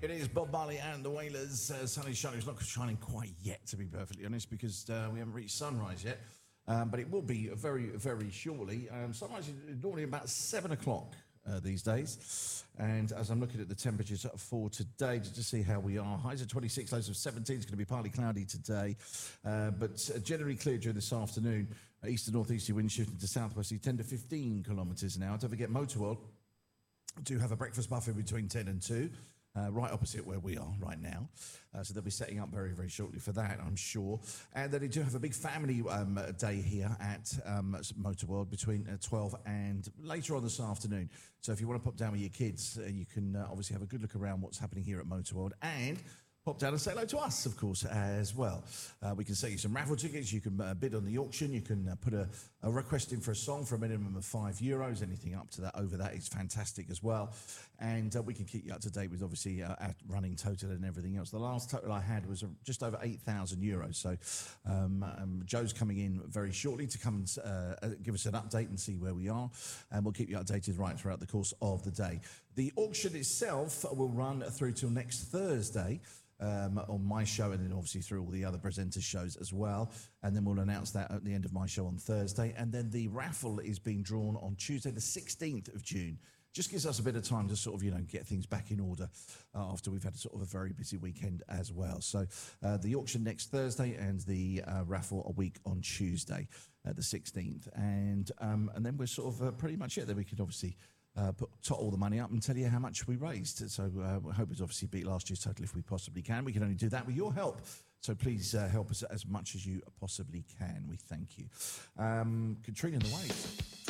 It is Bob Marley and the Wailers. Sun is shining. It's not shining quite yet, to be perfectly honest, because we haven't reached sunrise yet. But it will be very, very shortly. Sunrise is normally about 7 o'clock these days. And as I'm looking at the temperatures for today, just to see how we are, highs of 26, lows of 17. It's going to be partly cloudy today, but generally clear during this afternoon. East to northeasterly wind shifting to southwesterly 10 to 15 kilometres an hour. Don't forget, Motorworld do have a breakfast buffet between 10 and 2. Right opposite where we are right now. So they'll be setting up very, very shortly for that, I'm sure. And then they do have a big family day here at Motorworld between 12 and later on this afternoon. So if you want to pop down with your kids, you can obviously have a good look around what's happening here at Motorworld. And pop down and say hello to us, of course, as well. We can sell you some raffle tickets. You can bid on the auction. You can put a request in for a song for a minimum of €5. Anything up to that, over that is fantastic as well. And we can keep you up to date with, obviously, our running total and everything else. The last total I had was just over €8,000. So Joe's coming in very shortly to come and give us an update and see where we are. And we'll keep you updated right throughout the course of the day. The auction itself will run through till next Thursday. On my show, and then obviously through all the other presenters' shows as well. And then we'll announce that at the end of my show on Thursday. And then the raffle is being drawn on Tuesday, the 16th of June. Just gives us a bit of time to sort of, get things back in order after we've had sort of a very busy weekend as well. So the auction next Thursday and the raffle a week on Tuesday, the 16th. And then we're sort of pretty much it. Then we can obviously tot all the money up and tell you how much we raised. So we hope it's obviously beat last year's total if we possibly can. We can only do that with your help. So please help us as much as you possibly can. We thank you. Katrina and the Waves.